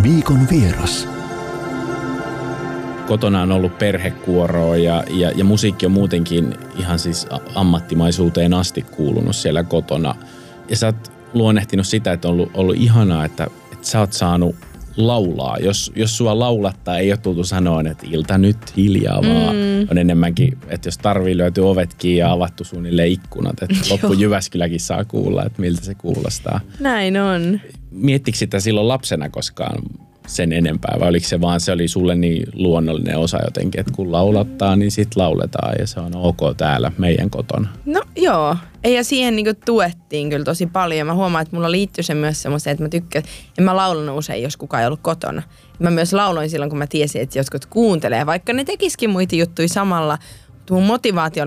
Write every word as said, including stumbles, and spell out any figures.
Viikon vieras. Kotona on ollut perhekuoroa ja, ja, ja musiikki on muutenkin ihan siis ammattimaisuuteen asti kuulunut siellä kotona. Ja sä oot luonnehtinut sitä, että on ollut, ollut ihanaa, että, että sä oot saanut laulaa. Jos, jos sua laulattaa, ei ole tultu sanoa, että ilta nyt hiljaa, vaan mm. on enemmänkin, että jos tarvii löytyy ovetkin ja avattu suunnilleen ikkunat, että loppu Jyväskyläkin saa kuulla, että miltä se kuulostaa. Näin on. Miettikö sitä silloin lapsena koskaan sen enempää, vai oliko se vaan, se oli sulle niin luonnollinen osa jotenkin, että kun laulattaa, niin sit lauletaan ja se on ok täällä meidän kotona? No joo, ja siihen niinku tuettiin kyllä tosi paljon. Mä huomaan, että mulla liittyy se myös semmoiseen, että mä tykkään, en mä laulanut usein, jos kukaan ei ollut kotona. Mä myös lauloin silloin, kun mä tiesin, että jotkut kuuntelee, vaikka ne tekisikin muita juttuja samalla. Mun motivaatio